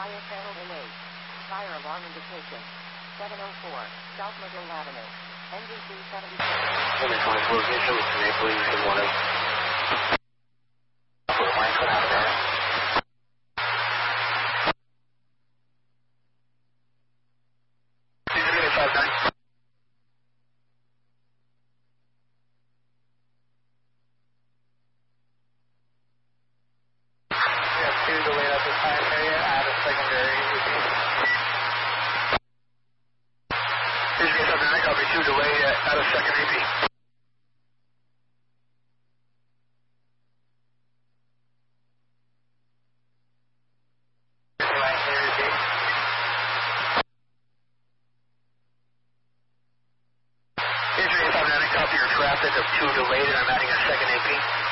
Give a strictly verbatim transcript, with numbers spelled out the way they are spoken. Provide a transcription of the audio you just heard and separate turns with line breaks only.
Fire channel in eight. Fire alarm indication. seven oh four, South McGill Avenue. N D C seventy-six.
Only twenty-four location with Maple Leaf and one of line cut out there. Two delayed at this time area, add a secondary routine. Here's me something, I copy two delayed at, at a second A P. Here's me something, I copy your traffic of two delayed and I'm adding a second A P.